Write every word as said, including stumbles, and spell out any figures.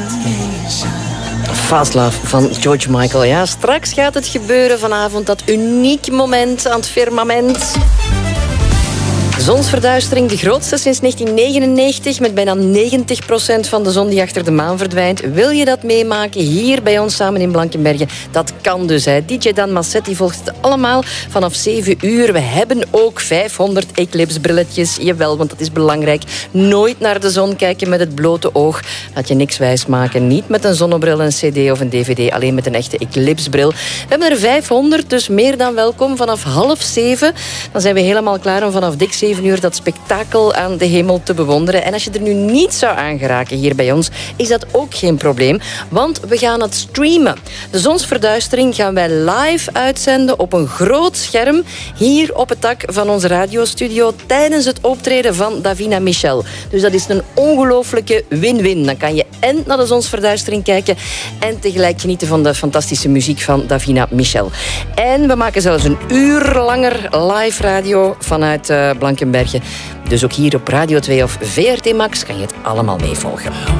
Fast Love van George Michael. Ja, straks gaat het gebeuren vanavond. Dat uniek moment aan het firmament. Zonsverduistering, de grootste sinds negentien negenennegentig... met bijna negentig procent van de zon die achter de maan verdwijnt. Wil je dat meemaken hier bij ons samen in Blankenberge? Dat kan dus. Hè. D J Dan Massetti volgt het allemaal vanaf zeven uur. We hebben ook vijfhonderd eclipsebrilletjes. Jawel, want dat is belangrijk. Nooit naar de zon kijken met het blote oog. Laat je niks wijsmaken. Niet met een zonnebril, een cd of een dvd. Alleen met een echte eclipsebril. We hebben er vijfhonderd, dus meer dan welkom. Vanaf half zeven, dan zijn we helemaal klaar om vanaf dik zeven uur dat spektakel aan de hemel te bewonderen. En als je er nu niet zou aangeraken hier bij ons, is dat ook geen probleem, want we gaan het streamen. De zonsverduistering gaan wij live uitzenden op een groot scherm hier op het dak van onze radiostudio tijdens het optreden van Davina Michel. Dus dat is een ongelooflijke win-win. Dan kan je en naar de zonsverduistering kijken en tegelijk genieten van de fantastische muziek van Davina Michel. En we maken zelfs een uur langer live radio vanuit uh, Blankenberge. Dus ook hier op Radio twee of V R T Max kan je het allemaal meevolgen.